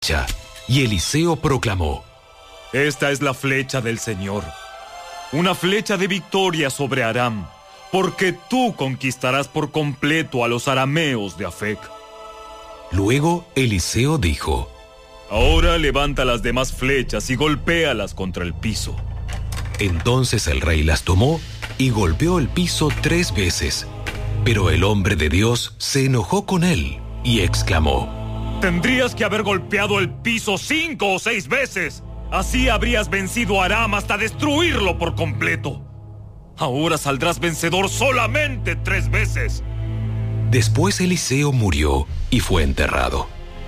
Y Eliseo proclamó: Esta es la flecha del Señor, una flecha de victoria sobre Aram, porque tú conquistarás por completo a los arameos de Afec. Luego Eliseo dijo: Ahora levanta las demás flechas y golpéalas contra el piso. Entonces el rey las tomó y golpeó el piso 3 veces. Pero el hombre de Dios se enojó con él y exclamó: Tendrías que haber golpeado el piso 5 o 6 veces. Así habrías vencido a Aram hasta destruirlo por completo. Ahora saldrás vencedor solamente 3 veces. Después Eliseo murió y fue enterrado.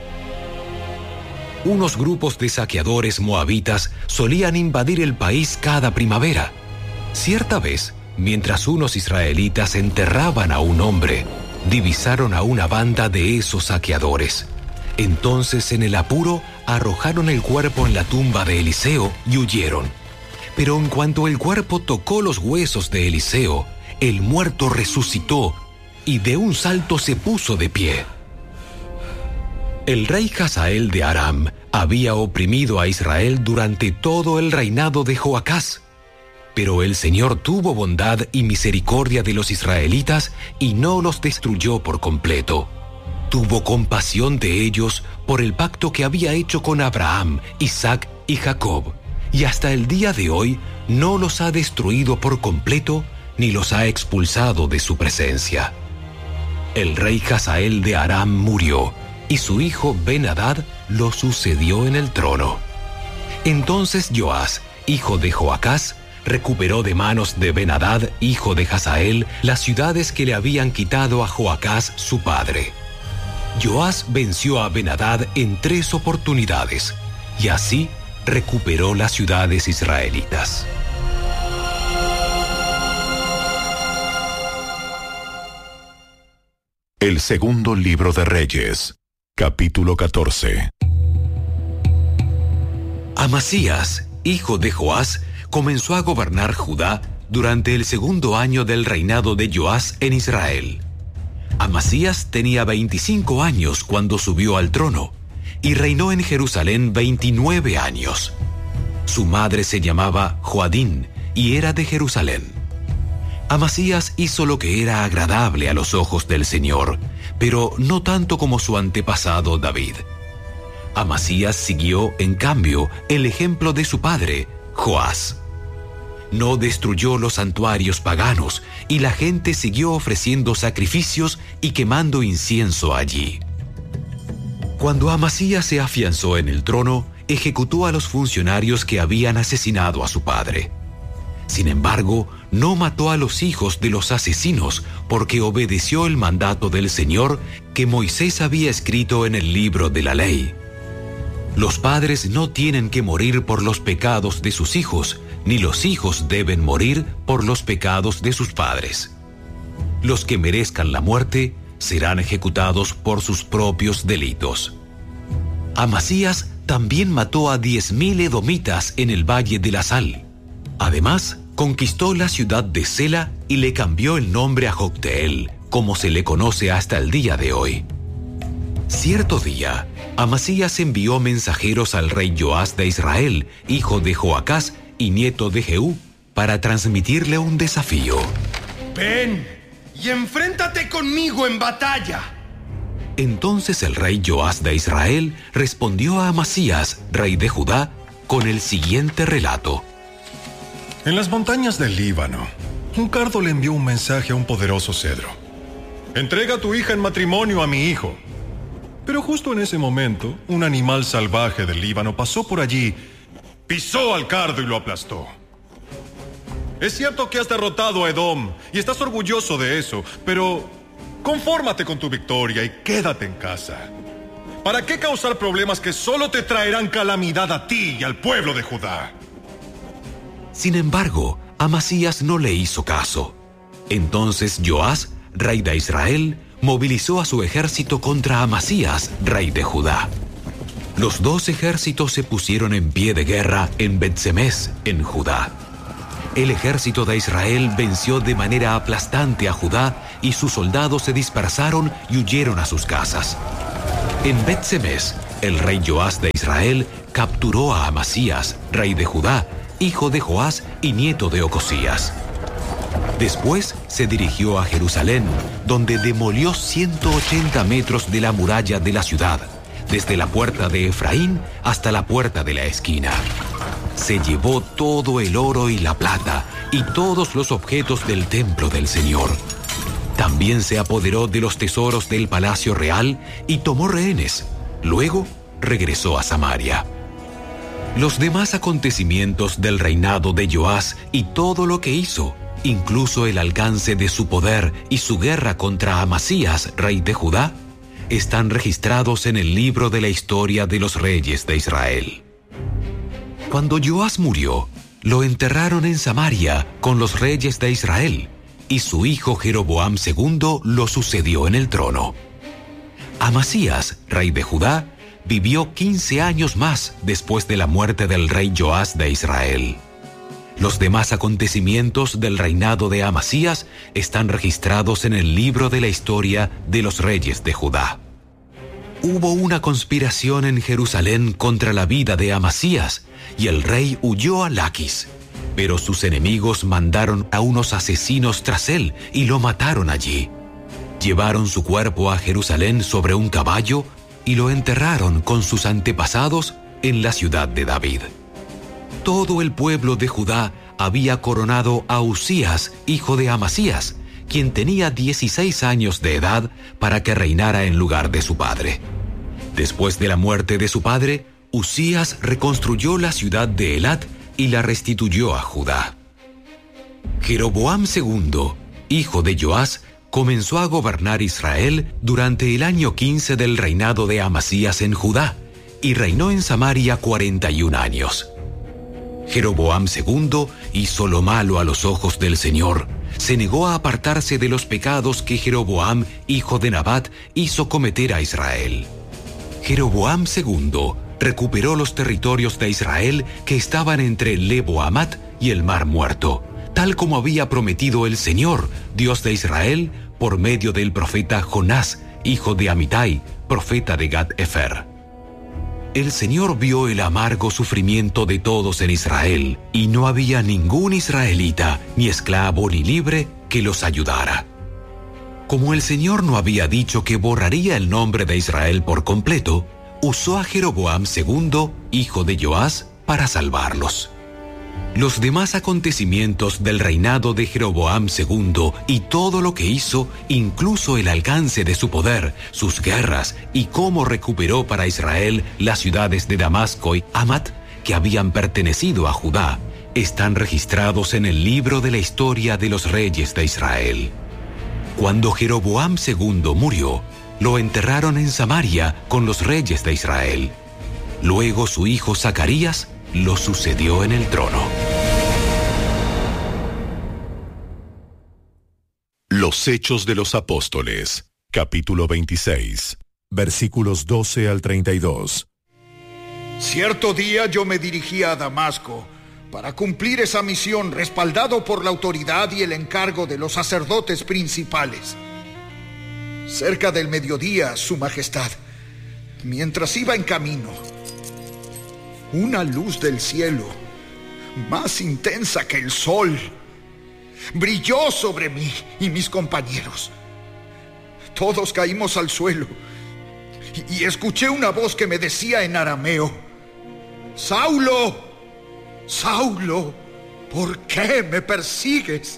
Unos grupos de saqueadores moabitas solían invadir el país cada primavera. Cierta vez, mientras unos israelitas enterraban a un hombre, divisaron a una banda de esos saqueadores. Entonces, en el apuro, arrojaron el cuerpo en la tumba de Eliseo y huyeron. Pero en cuanto el cuerpo tocó los huesos de Eliseo, el muerto resucitó y de un salto se puso de pie. El rey Hazael de Aram había oprimido a Israel durante todo el reinado de Joacás. Pero el Señor tuvo bondad y misericordia de los israelitas y no los destruyó por completo. Tuvo compasión de ellos por el pacto que había hecho con Abraham, Isaac y Jacob, y hasta el día de hoy no los ha destruido por completo ni los ha expulsado de su presencia. El rey Hazael de Aram murió, y su hijo Ben-Hadad lo sucedió en el trono. Entonces Joás, hijo de Joacás, recuperó de manos de Ben-Hadad, hijo de Hazael, las ciudades que le habían quitado a Joacás su padre. Joás venció a Ben-Hadad en 3 oportunidades, y así recuperó las ciudades israelitas. El segundo libro de Reyes, capítulo 14. Amasías, hijo de Joás, comenzó a gobernar Judá durante el 2º año del reinado de Joás en Israel. Amasías tenía 25 años cuando subió al trono y reinó en Jerusalén 29 años. Su madre se llamaba Joadín y era de Jerusalén. Amasías hizo lo que era agradable a los ojos del Señor, pero no tanto como su antepasado David. Amasías siguió, en cambio, el ejemplo de su padre, Joás. No destruyó los santuarios paganos y la gente siguió ofreciendo sacrificios y quemando incienso allí. Cuando Amasías se afianzó en el trono, ejecutó a los funcionarios que habían asesinado a su padre. Sin embargo, no mató a los hijos de los asesinos porque obedeció el mandato del Señor que Moisés había escrito en el libro de la ley. Los padres no tienen que morir por los pecados de sus hijos, ni los hijos deben morir por los pecados de sus padres. Los que merezcan la muerte serán ejecutados por sus propios delitos. Amasías también mató a 10,000 edomitas en el Valle de la Sal. Además, conquistó la ciudad de Sela y le cambió el nombre a Jocteel, como se le conoce hasta el día de hoy. Cierto día, Amasías envió mensajeros al rey Joás de Israel, hijo de Joacás y nieto de Jehú, para transmitirle un desafío. Ven y enfréntate conmigo en batalla. Entonces el rey Joás de Israel respondió a Amasías, rey de Judá, con el siguiente relato. En las montañas del Líbano, un cardo le envió un mensaje a un poderoso cedro. Entrega a tu hija en matrimonio a mi hijo. Pero justo en ese momento, un animal salvaje del Líbano pasó por allí, pisó al cardo y lo aplastó. Es cierto que has derrotado a Edom y estás orgulloso de eso, pero confórmate con tu victoria y quédate en casa. ¿Para qué causar problemas que solo te traerán calamidad a ti y al pueblo de Judá? Sin embargo, Amasías no le hizo caso. Entonces Joás, rey de Israel, movilizó a su ejército contra Amasías, rey de Judá. Los 2 ejércitos se pusieron en pie de guerra en Bet-Semes, en Judá. El ejército de Israel venció de manera aplastante a Judá y sus soldados se dispersaron y huyeron a sus casas. En Bet-Semes, el rey Joás de Israel capturó a Amasías, rey de Judá, hijo de Joás y nieto de Ocosías. Después se dirigió a Jerusalén, donde demolió 180 metros de la muralla de la ciudad, desde la puerta de Efraín hasta la puerta de la esquina. Se llevó todo el oro y la plata y todos los objetos del templo del Señor. También se apoderó de los tesoros del palacio real y tomó rehenes. Luego regresó a Samaria. Los demás acontecimientos del reinado de Joás y todo lo que hizo, incluso el alcance de su poder y su guerra contra Amasías, rey de Judá, están registrados en el libro de la historia de los reyes de Israel. Cuando Joás murió, lo enterraron en Samaria con los reyes de Israel, y su hijo Jeroboam II lo sucedió en el trono. Amasías, rey de Judá, vivió 15 años más después de la muerte del rey Joás de Israel. Los demás acontecimientos del reinado de Amasías están registrados en el libro de la historia de los reyes de Judá. Hubo una conspiración en Jerusalén contra la vida de Amasías, y el rey huyó a Laquis. Pero sus enemigos mandaron a unos asesinos tras él y lo mataron allí. Llevaron su cuerpo a Jerusalén sobre un caballo y lo enterraron con sus antepasados en la ciudad de David. Todo el pueblo de Judá había coronado a Usías, hijo de Amasías, quien tenía 16 años de edad, para que reinara en lugar de su padre. Después de la muerte de su padre, Usías reconstruyó la ciudad de Elat y la restituyó a Judá. Jeroboam II, hijo de Joás, comenzó a gobernar Israel durante el año 15 del reinado de Amasías en Judá, y reinó en Samaria 41 años. Jeroboam II hizo lo malo a los ojos del Señor. Se negó a apartarse de los pecados que Jeroboam, hijo de Nabat, hizo cometer a Israel. Jeroboam II recuperó los territorios de Israel que estaban entre Lebo-Hamat y el Mar Muerto, tal como había prometido el Señor, Dios de Israel, por medio del profeta Jonás, hijo de Amitai, profeta de Gat-Efer. El Señor vio el amargo sufrimiento de todos en Israel, y no había ningún israelita, ni esclavo ni libre, que los ayudara. Como el Señor no había dicho que borraría el nombre de Israel por completo, usó a Jeroboam II, hijo de Joás, para salvarlos. Los demás acontecimientos del reinado de Jeroboam II y todo lo que hizo, incluso el alcance de su poder, sus guerras y cómo recuperó para Israel las ciudades de Damasco y Hamat, que habían pertenecido a Judá, están registrados en el libro de la historia de los reyes de Israel. Cuando Jeroboam II murió, lo enterraron en Samaria con los reyes de Israel. Luego su hijo Zacarías lo sucedió en el trono. Los Hechos de los Apóstoles, capítulo 26, versículos 12 al 32. Cierto día yo me dirigí a Damasco para cumplir esa misión, respaldado por la autoridad y el encargo de los sacerdotes principales. Cerca del mediodía, Su Majestad, mientras iba en camino, una luz del cielo, más intensa que el sol, brilló sobre mí y mis compañeros. Todos caímos al suelo y escuché una voz que me decía en arameo: Saulo, Saulo, ¿por qué me persigues?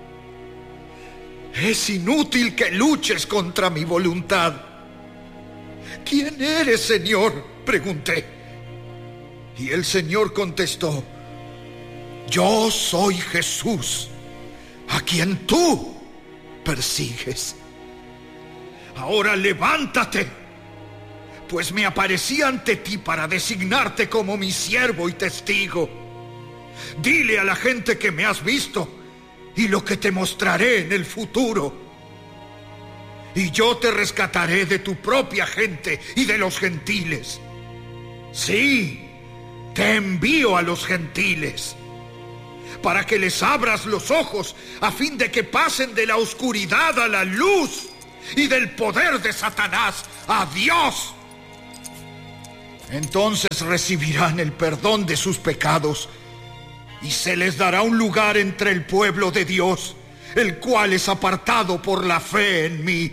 Es inútil que luches contra mi voluntad. ¿Quién eres, Señor?, pregunté. Y el Señor contestó: Yo soy Jesús, a quien tú persigues. Ahora levántate, pues me aparecí ante ti para designarte como mi siervo y testigo. Dile a la gente que me has visto y lo que te mostraré en el futuro. Y yo te rescataré de tu propia gente y de los gentiles. Sí, te envío a los gentiles, para que les abras los ojos, a fin de que pasen de la oscuridad a la luz y del poder de Satanás a Dios, Entonces recibirán el perdón de sus pecados y se les dará un lugar entre el pueblo de Dios, el cual es apartado por la fe en mí.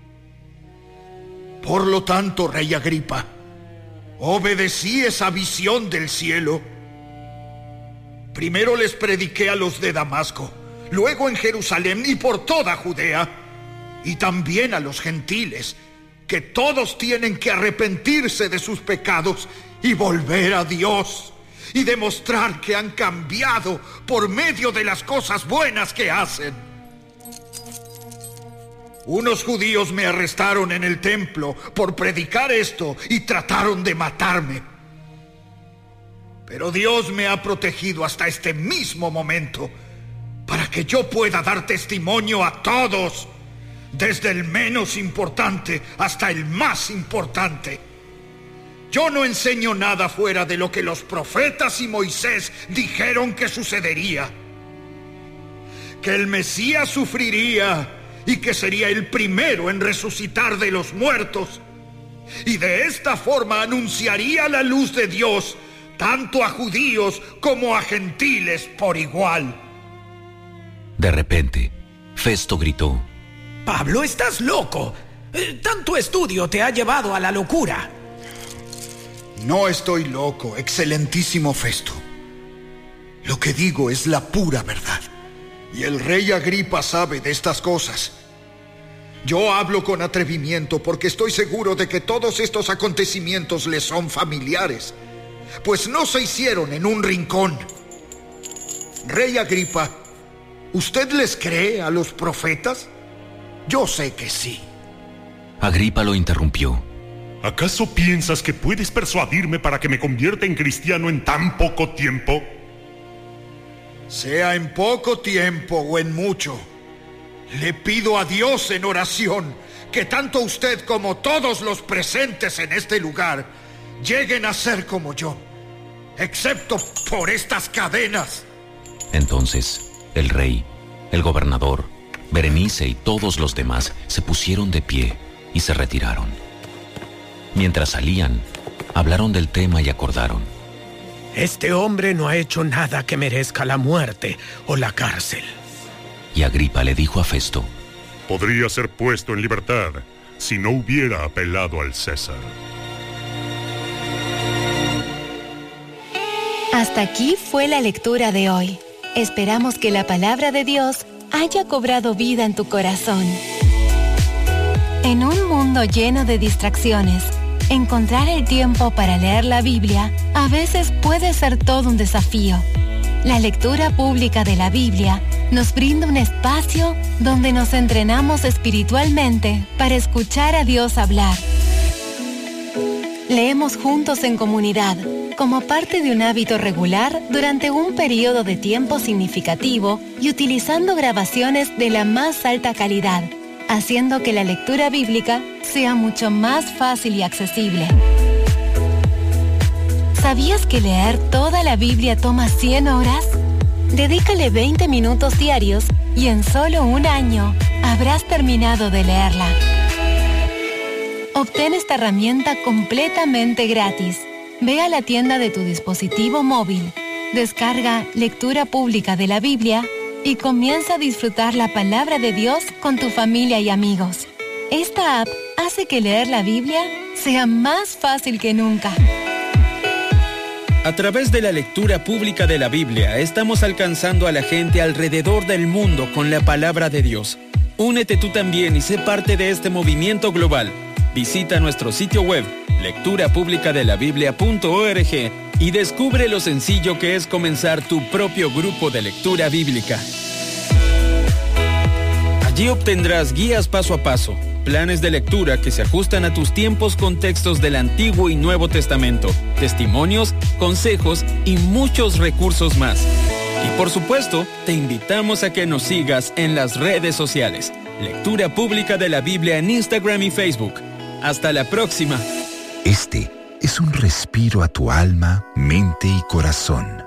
Por lo tanto, Rey Agripa, obedecí esa visión del cielo. Primero les prediqué a los de Damasco, luego en Jerusalén y por toda Judea, y también a los gentiles, que todos tienen que arrepentirse de sus pecados y volver a Dios, y demostrar que han cambiado por medio de las cosas buenas que hacen. Unos judíos me arrestaron en el templo por predicar esto y trataron de matarme. Pero Dios me ha protegido hasta este mismo momento para que yo pueda dar testimonio a todos, desde el menos importante hasta el más importante. Yo no enseño nada fuera de lo que los profetas y Moisés dijeron que sucedería. Que el Mesías sufriría y que sería el primero en resucitar de los muertos. Y de esta forma anunciaría la luz de Dios tanto a judíos como a gentiles por igual. De repente, Festo gritó: Pablo, estás loco. Tanto estudio te ha llevado a la locura. No estoy loco, excelentísimo Festo. Lo que digo es la pura verdad. Y el rey Agripa sabe de estas cosas. Yo hablo con atrevimiento porque estoy seguro de que todos estos acontecimientos le son familiares, pues no se hicieron en un rincón. Rey Agripa, ¿usted les cree a los profetas? Yo sé que sí. Agripa lo interrumpió. ¿Acaso piensas que puedes persuadirme para que me convierta en cristiano en tan poco tiempo? Sea en poco tiempo o en mucho, le pido a Dios en oración que tanto usted como todos los presentes en este lugar lleguen a ser como yo, excepto por estas cadenas. Entonces, el rey, el gobernador, Berenice y todos los demás se pusieron de pie y se retiraron. Mientras salían, hablaron del tema y acordaron: Este hombre no ha hecho nada que merezca la muerte o la cárcel. Y Agripa le dijo a Festo: Podría ser puesto en libertad si no hubiera apelado al César. Hasta aquí fue la lectura de hoy. Esperamos que la palabra de Dios haya cobrado vida en tu corazón. En un mundo lleno de distracciones, encontrar el tiempo para leer la Biblia a veces puede ser todo un desafío. La lectura pública de la Biblia nos brinda un espacio donde nos entrenamos espiritualmente para escuchar a Dios hablar. Leemos juntos en comunidad, como parte de un hábito regular durante un periodo de tiempo significativo y utilizando grabaciones de la más alta calidad, haciendo que la lectura bíblica sea mucho más fácil y accesible. ¿Sabías que leer toda la Biblia toma 100 horas? Dedícale 20 minutos diarios y en solo un año habrás terminado de leerla. Obtén esta herramienta completamente gratis. Ve a la tienda de tu dispositivo móvil, descarga Lectura Pública de la Biblia y comienza a disfrutar la palabra de Dios con tu familia y amigos. Esta app hace que leer la Biblia sea más fácil que nunca. A través de la lectura pública de la Biblia, estamos alcanzando a la gente alrededor del mundo con la palabra de Dios. Únete tú también y sé parte de este movimiento global. Visita nuestro sitio web, lecturapublicadelabiblia.org, y descubre lo sencillo que es comenzar tu propio grupo de lectura bíblica. Allí obtendrás guías paso a paso, planes de lectura que se ajustan a tus tiempos con textos del Antiguo y Nuevo Testamento, testimonios, consejos y muchos recursos más. Y por supuesto, te invitamos a que nos sigas en las redes sociales. Lectura Pública de la Biblia en Instagram y Facebook. Hasta la próxima. Este es un respiro a tu alma, mente y corazón.